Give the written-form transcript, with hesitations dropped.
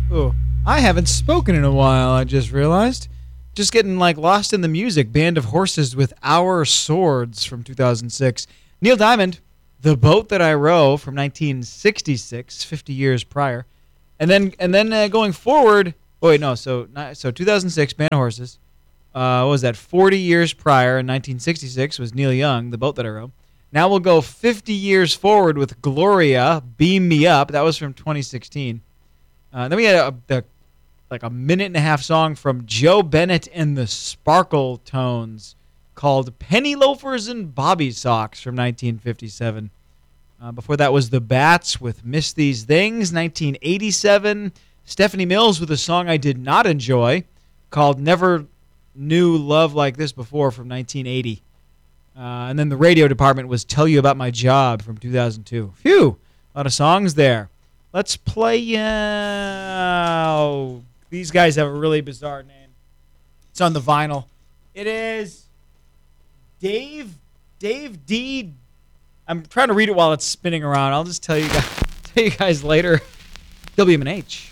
Oh, I haven't spoken in a while, I just realized. Just getting lost in the music. Band of Horses with Our Swords from 2006. Neil Diamond, The Boat That I Row from 1966, 50 years prior. And then going forward, so 2006, Band of Horses. What was that? 40 years prior in 1966 was Neil Young, The Boat That I Row. Now we'll go 50 years forward with Gloria, Beam Me Up. That was from 2016. Then we had a minute and a half song from Joe Bennett and the Sparkle Tones called Penny Loafers and Bobby Socks from 1957. Before that was The Bats with Miss These Things, 1987. Stephanie Mills with a song I did not enjoy called Never Knew Love Like This Before from 1980. And then the radio department was Tell You About My Job from 2002. Phew, a lot of songs there. Let's play. These guys have a really bizarre name. It's on the vinyl. It is Dave D. I'm trying to read it while it's spinning around. I'll just tell you guys later. WMNH.